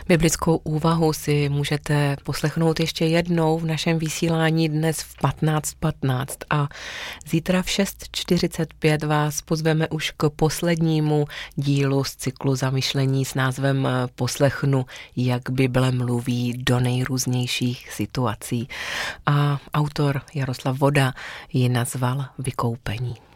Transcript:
Biblickou úvahu si můžete poslechnout ještě jednou v našem vysílání dnes v 15:15 a zítra v 6:45 vás pozveme už k poslednímu dílu z cyklu zamyšlení s názvem Poslechnu, jak Bible mluví do nejrůznějších situací. A autor Jaroslav Voda ji nazval Vykoupení.